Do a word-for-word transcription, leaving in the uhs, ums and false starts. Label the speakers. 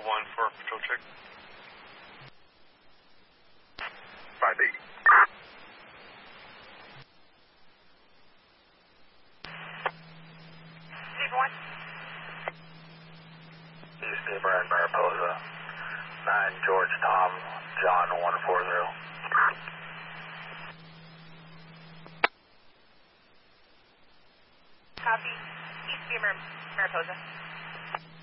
Speaker 1: one for patrol check.
Speaker 2: five eight.
Speaker 3: one.
Speaker 2: East Beamer and Mariposa. nine George Tom John one four zero.
Speaker 3: Copy. East Beamer, Mariposa.